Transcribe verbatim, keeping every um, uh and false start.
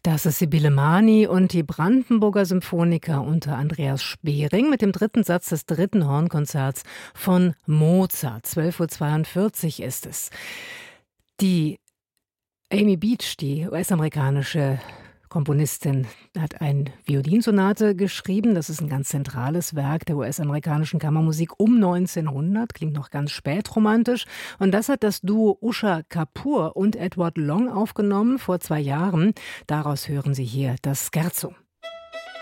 Das ist Sibylle Mani und die Brandenburger Symphoniker unter Andreas Spehring mit dem dritten Satz des dritten Hornkonzerts von Mozart. zwölf Uhr zweiundvierzig ist es. Die Amy Beach, die U S-amerikanische Komponistin, hat eine Violinsonate geschrieben. Das ist ein ganz zentrales Werk der U S-amerikanischen Kammermusik um neunzehnhundert. Klingt noch ganz spätromantisch. Und das hat das Duo Usha Kapoor und Edward Long aufgenommen vor zwei Jahren. Daraus hören Sie hier das Scherzo.